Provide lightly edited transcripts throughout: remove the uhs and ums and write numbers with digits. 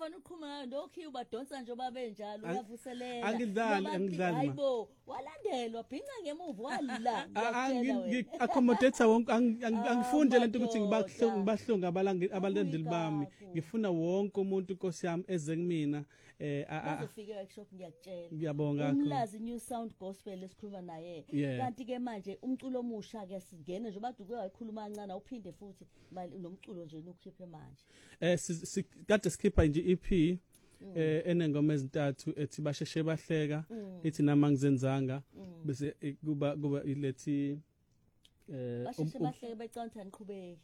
ufana uqhuma ndokhi ubadonsa nje babenjalo uyavuselela angidlali hayibo walandelwa bhinqa ngemuva wala accommodate wonke angifunde lento ukuthi ngibahlunga abalandeli bami ngifuna wonke umuntu Nkosi yami eze kumina bazofika workshop ngiyakutshela ngiyabonga umlazi New Sound Gospel esikhuluma naye kanti ke manje umculo omusha ke singene nje baduke wayikhuluma kancane uphinde futhi nomculo nje nokukhiphe manje kade sikhipha nje EP enengoma ezintathu ethi basheshe bahleka ithi nama ngizenzanga bese kuba ilethi basheshe bahleke becantha niqhubeke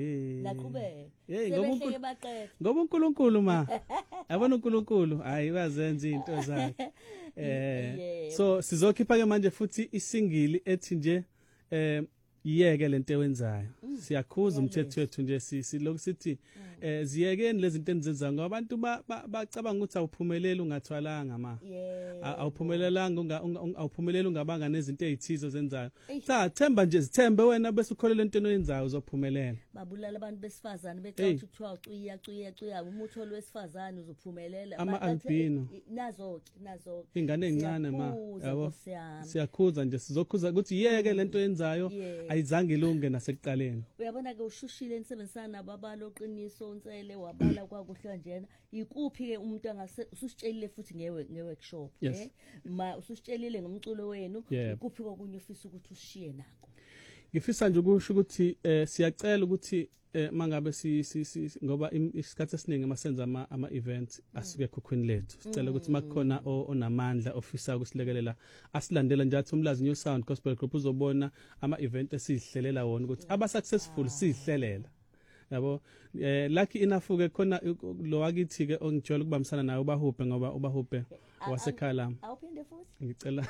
naqhubeke ngoba uNkulunkulu ma yabona uNkulunkulu hayi bazenza izinto zakhe so sizokhipha ke manje futhi isingili ethi nje yiyeke lento ewenzayo siyakhuza umthetho wethu nje silokhu sithi ziyekeni lezi zinto enizenza ngoba abantu bacabanga ukuthi awuphumeleli ungathwalanga ma awuphumelelanga awuphumeleli ungabanga nezinto ezithizo zenzayo cha themba nje zithembe wena bese ukholela into oyenzayo uzophumelela babulala abantu besifazane becathi uthiwa cuya umutho lwesifazane uzophumelela ama-albino nazo ingane encane ma yabo siyakhuza nje sizokhuza ukuthi yiyeke lento oyenzayo ayizange ilunge nasekuqaleni uyabona ke ushushile nisebenzisana nabo abaloqiniso unsele wabala kwakuhle njena ikuphi ke umuntu angase ususitshelile futhi ngeworkshop ma ususitshelile ngomculo wenu ikuphi kokunye ufisa ukuthi ushiye nako ngifisa nje ukusho ukuthi siyacela ukuthi mangabe ngoba isikhathi esiningi masenza ama events asuke ekhukhwini lethu sicela ukuthi makukhona onamandla ofisa ukusilekelela asilandela nje athi umlazi New Sound Gospel Group uzobona ama event esihlelela wona ukuthi aba successful sihlelela yabo lucky enough ke khona lo wakithi ke ongijwayele ukubambisana naye ubahuphe ngoba ubahuphe wasekhaya lami awuphinde futhi ngicela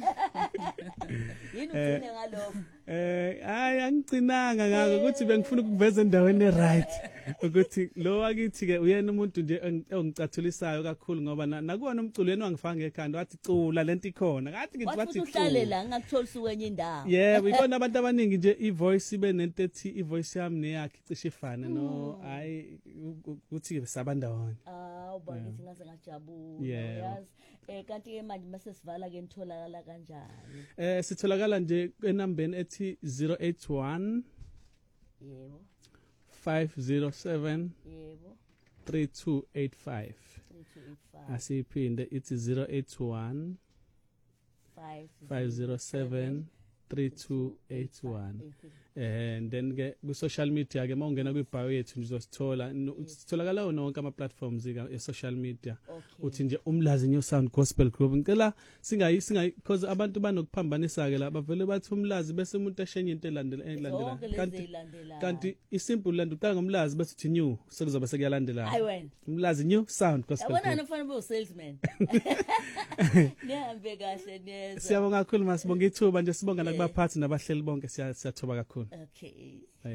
yini ucine ngalokho hayi angigcinanga ngako ukuthi bengifuna ukuveza endaweni right ukuthi lo wakithi ke uyena umuntu nje ongicathulisayo kakhulu ngoba nakuona umculo yena wangifanga ekhanda wathi cula lento ikhona ngathi ngithi wathi uhlalela ngakuthola ukwenye indawo ikona abantu abaningi nje ivoice ibe nento ethi ivoice yami neyakhe cishe ifana no hayi ukuthi ke besabandawona ubangithi ngase ngajabula yazi kanti ke manje mase sivala ke nitholakala kanjani sitholakala nje enambeni ethi 081 yebo 507 yebo 3285 asiphinde ithi 081 507 3281 and then ke ku social media ke mawungena ku bio yethu nizosithola sitholakala nonke ama platforms e social media uthi nje umlazi New Sound Gospel Group ngicela singayi because abantu banokuphambanisa ke la bavele bathi umlazi bese umuntu eshenye into elandela kanti isimple land uqala ngomlazi bese uthi new sekuzoba sekuyalandela umlazi New Sound Gospel Group yabona nofana ube salesman nihambe kahle neza siyabonga kakhulu masibonga ithuba nje sibonga nakubaphathi nabahleli bonke siyathoba kakhulu okay